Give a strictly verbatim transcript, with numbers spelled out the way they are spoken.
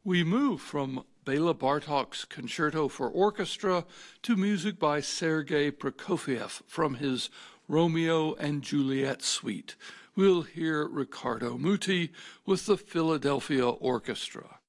We move from Bela Bartok's Concerto for Orchestra to music by Sergei Prokofiev from his Romeo and Juliet suite. We'll hear Riccardo Muti with the Philadelphia Orchestra.